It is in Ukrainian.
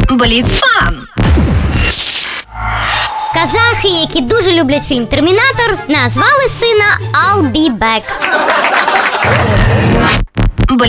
Бліцфан. Казахи, які дуже люблять фільм «Термінатор», назвали сина I'll be back.